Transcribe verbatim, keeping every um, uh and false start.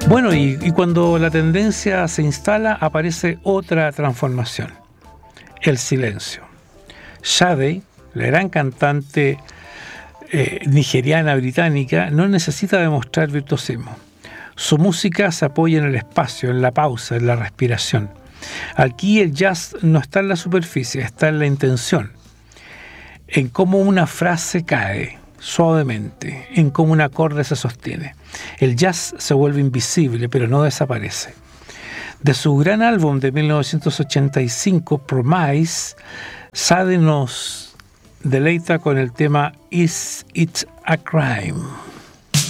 Bueno, y, y cuando la tendencia se instala, aparece otra transformación: el silencio. Sade, la gran cantante eh, nigeriana británica, no necesita demostrar virtuosismo. Su música se apoya en el espacio, en la pausa, en la respiración. Aquí el jazz no está en la superficie, está en la intención, en cómo una frase cae suavemente, en cómo un acorde se sostiene. El jazz se vuelve invisible, pero no desaparece. De su gran álbum de mil novecientos ochenta y cinco, Promise, Sade nos deleita con el tema Is It a Crime?